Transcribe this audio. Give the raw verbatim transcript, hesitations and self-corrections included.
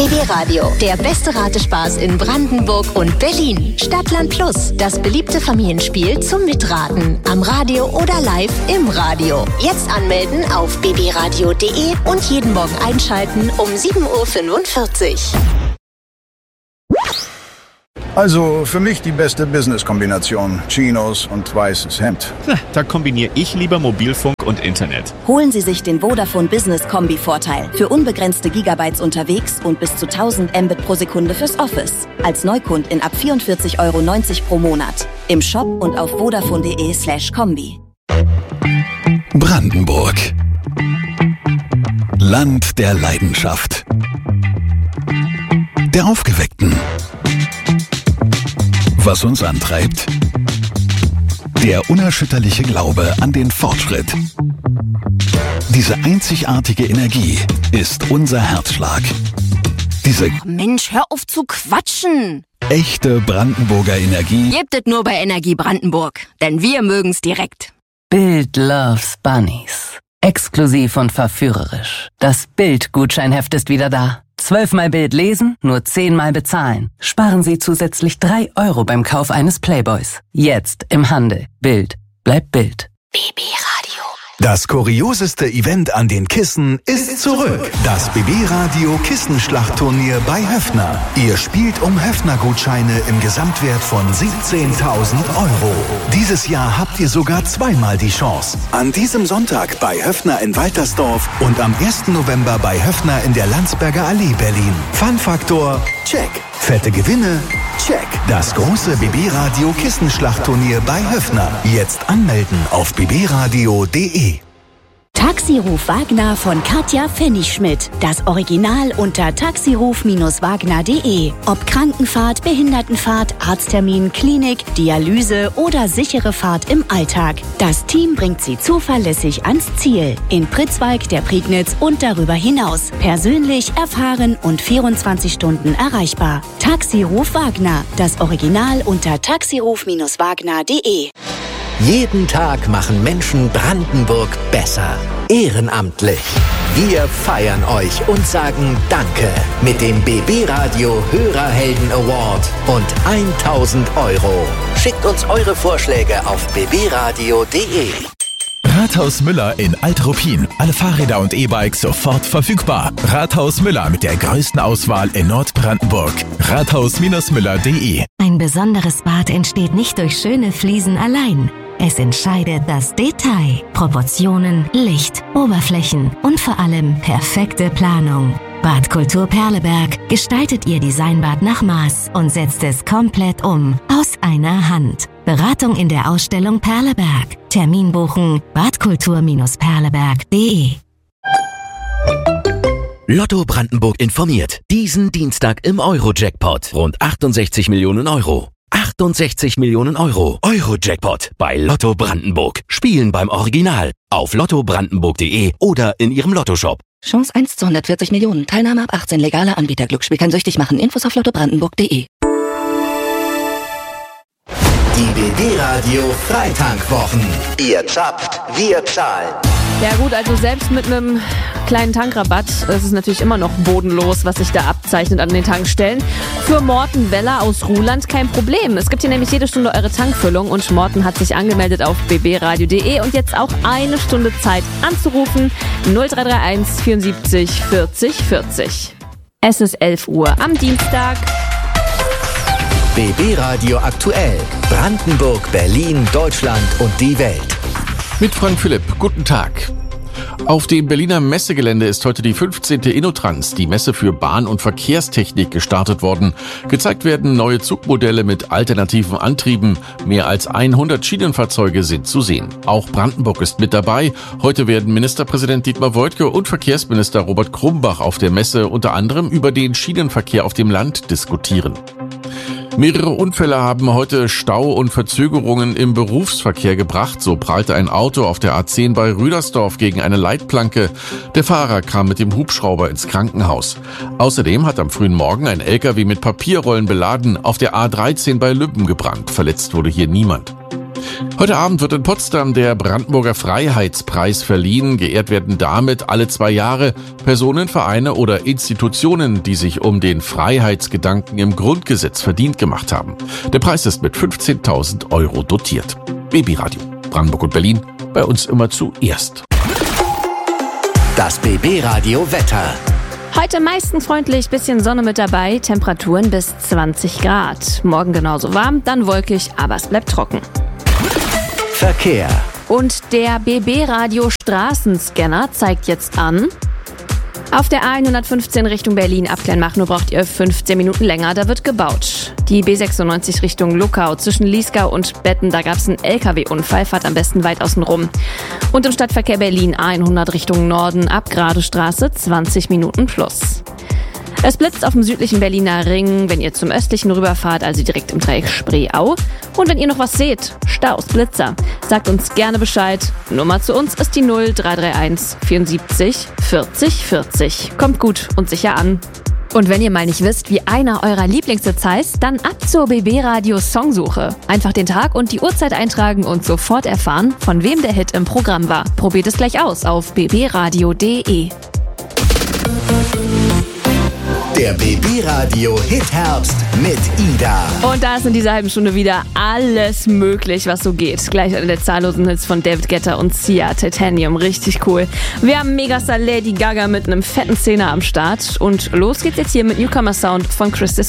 B B Radio, der beste Ratespaß in Brandenburg und Berlin. Stadtland Plus, das beliebte Familienspiel zum Mitraten. Am Radio oder live im Radio. Jetzt anmelden auf b b radio punkt de und jeden Morgen einschalten um sieben Uhr fünfundvierzig. Also für mich die beste Business-Kombination. Chinos und weißes Hemd. Na, da kombiniere ich lieber Mobilfunk und Internet. Holen Sie sich den Vodafone Business Kombi-Vorteil. Für unbegrenzte Gigabytes unterwegs und bis zu tausend Mbit pro Sekunde fürs Office. Als Neukundin ab vierundvierzig Euro neunzig pro Monat. Im Shop und auf vodafone.de slash Kombi. Brandenburg. Land der Leidenschaft. Der Aufgeweckten. Was uns antreibt? Der unerschütterliche Glaube an den Fortschritt. Diese einzigartige Energie ist unser Herzschlag. Diese Mensch, hör auf zu quatschen! Echte Brandenburger Energie Gebt es nur bei Energie Brandenburg, denn wir mögen's direkt. Bild loves Bunnies. Exklusiv und verführerisch. Das Bild-Gutscheinheft ist wieder da. Zwölfmal Bild lesen, nur zehnmal bezahlen. Sparen Sie zusätzlich drei Euro beim Kauf eines Playboys. Jetzt im Handel. Bild bleibt Bild. B B Radio. Das kurioseste Event an den Kissen ist zurück. Das B B-Radio Kissenschlachtturnier bei Höffner. Ihr spielt um Höffner-Gutscheine im Gesamtwert von siebzehntausend Euro. Dieses Jahr habt ihr sogar zweimal die Chance. An diesem Sonntag bei Höffner in Waltersdorf und am ersten November bei Höffner in der Landsberger Allee Berlin. Fun-Faktor, check. Fette Gewinne, check. Das große B B-Radio Kissenschlachtturnier bei Höffner. Jetzt anmelden auf b b radio punkt de. Taxiruf Wagner von Katja Pfennigschmidt. Das Original unter taxiruf Wagner punkt de. Ob Krankenfahrt, Behindertenfahrt, Arzttermin, Klinik, Dialyse oder sichere Fahrt im Alltag. Das Team bringt Sie zuverlässig ans Ziel. In Pritzwalk, der Prignitz und darüber hinaus. Persönlich, erfahren und vierundzwanzig Stunden erreichbar. Taxiruf Wagner. Das Original unter taxiruf Wagner punkt de. Jeden Tag machen Menschen Brandenburg besser. Ehrenamtlich. Wir feiern euch und sagen Danke mit dem B B-Radio Hörerhelden Award und tausend Euro. Schickt uns eure Vorschläge auf b b radio punkt de. Rathaus Müller in Alt-Ruppin. Alle Fahrräder und E-Bikes sofort verfügbar. Rathaus Müller mit der größten Auswahl in Nordbrandenburg. rathaus Müller punkt de. Ein besonderes Bad entsteht nicht durch schöne Fliesen allein. Es entscheidet das Detail, Proportionen, Licht, Oberflächen und vor allem perfekte Planung. Badkultur Perleberg gestaltet Ihr Designbad nach Maß und setzt es komplett um, aus einer Hand. Beratung in der Ausstellung Perleberg. Termin buchen badkultur perleberg punkt de. Lotto Brandenburg informiert. Diesen Dienstag im Euro-Jackpot. Rund achtundsechzig Millionen Euro. achtundsechzig Millionen Euro. Euro-Jackpot bei Lotto Brandenburg. Spielen beim Original. Auf lotto brandenburg punkt de oder in Ihrem Lottoshop. Chance eins zu hundertvierzig Millionen. Teilnahme ab achtzehn. Legaler Anbieter. Glücksspiel kann süchtig machen. Infos auf lotto brandenburg punkt de. Die B B-Radio Freitankwwochen. Ihr zapft, wir zahlen. Ja gut, also selbst mit einem kleinen Tankrabatt ist es natürlich immer noch bodenlos, was sich da abzeichnet an den Tankstellen. Für Morten Weller aus Ruhland kein Problem. Es gibt hier nämlich jede Stunde eure Tankfüllung und Morten hat sich angemeldet auf b b radio punkt de und jetzt auch eine Stunde Zeit anzurufen. null drei drei eins vierundsiebzig vierzig vierzig. Es ist elf Uhr am Dienstag. B B-Radio aktuell. Brandenburg, Berlin, Deutschland und die Welt. Mit Frank Philipp, guten Tag. Auf dem Berliner Messegelände ist heute die fünfzehnte InnoTrans, die Messe für Bahn- und Verkehrstechnik, gestartet worden. Gezeigt werden neue Zugmodelle mit alternativen Antrieben. Mehr als hundert Schienenfahrzeuge sind zu sehen. Auch Brandenburg ist mit dabei. Heute werden Ministerpräsident Dietmar Woidke und Verkehrsminister Robert Krumbach auf der Messe unter anderem über den Schienenverkehr auf dem Land diskutieren. Mehrere Unfälle haben heute Stau und Verzögerungen im Berufsverkehr gebracht. So prallte ein Auto auf der A zehn bei Rüdersdorf gegen eine Leitplanke. Der Fahrer kam mit dem Hubschrauber ins Krankenhaus. Außerdem hat am frühen Morgen ein L K W mit Papierrollen beladen auf der A dreizehn bei Lübben gebrannt. Verletzt wurde hier niemand. Heute Abend wird in Potsdam der Brandenburger Freiheitspreis verliehen. Geehrt werden damit alle zwei Jahre Personen, Vereine oder Institutionen, die sich um den Freiheitsgedanken im Grundgesetz verdient gemacht haben. Der Preis ist mit fünfzehntausend Euro dotiert. Babyradio, Brandenburg und Berlin, bei uns immer zuerst. Das B B-Radio Wetter. Heute meistens freundlich, bisschen Sonne mit dabei, Temperaturen bis zwanzig Grad. Morgen genauso warm, dann wolkig, aber es bleibt trocken. Verkehr. Und der B B-Radio Straßenscanner zeigt jetzt an: Auf der A hundertfünfzehn Richtung Berlin ab Kleinmachnow braucht ihr fünfzehn Minuten länger, da wird gebaut. Die B sechsundneunzig Richtung Luckau zwischen Liesgau und Betten, da gab es einen L K W-Unfall, fahrt am besten weit außen rum. Und im Stadtverkehr Berlin A hundert Richtung Norden ab Gradestraße zwanzig Minuten plus. Es blitzt auf dem südlichen Berliner Ring, wenn ihr zum östlichen rüberfahrt, also direkt im Dreieck Spreeau. Und wenn ihr noch was seht, Staus, Blitzer, sagt uns gerne Bescheid. Nummer zu uns ist die null drei drei eins vierundsiebzig vierzig vierzig. Kommt gut und sicher an. Und wenn ihr mal nicht wisst, wie einer eurer Lieblingshits heißt, dann ab zur B B-Radio Songsuche. Einfach den Tag und die Uhrzeit eintragen und sofort erfahren, von wem der Hit im Programm war. Probiert es gleich aus auf b b radio punkt de. Der B B-Radio Hit-Herbst mit Ida. Und da ist in dieser halben Stunde wieder alles möglich, was so geht. Gleich eine der zahllosen Hits von David Guetta und Sia, Titanium, richtig cool. Wir haben Megastar Lady Gaga mit einem fetten Zehner am Start. Und los geht's jetzt hier mit Newcomer Sound von Chris